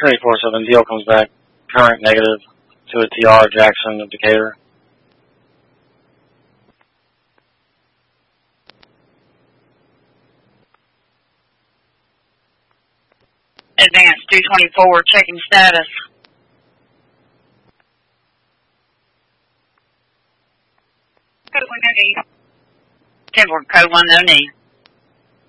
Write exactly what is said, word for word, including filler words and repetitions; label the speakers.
Speaker 1: twenty-four seven, Deal comes back. Current negative to a T R, Jackson of Decatur.
Speaker 2: Advance two twenty-four, checking status. Code one, no need. ten four, code one, no need.